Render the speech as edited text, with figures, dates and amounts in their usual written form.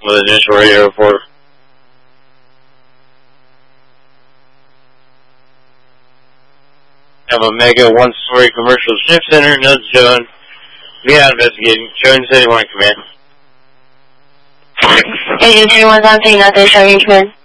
with an initial radio report. Have a mega one-story commercial shift center, notes showing. Be out investigating. Showing City 1 command. Agent 1 something, nothing showing command.